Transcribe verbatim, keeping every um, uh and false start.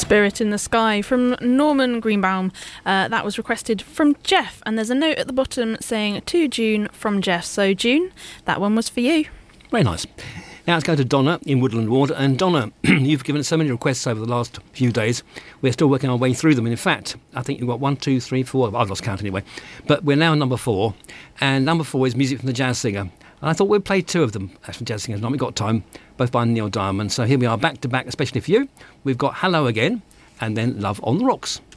Spirit in the Sky from Norman Greenbaum. Uh, that was requested from Jeff, and there's a note at the bottom saying to June from Jeff. So June, that one was for you. Very nice. Now let's go to Donna in Woodland Ward. And Donna, you've given us so many requests over the last few days. We're still working our way through them. And in fact, I think you've got one, two, three, four. I've lost count anyway. But we're now on number four. And number four is music from the jazz singer. And I thought we'd play two of them, actually, jazz singers. Not we got time, both by Neil Diamond. So here we are, back to back, especially for you. We've got Hello Again, and then Love on the Rocks.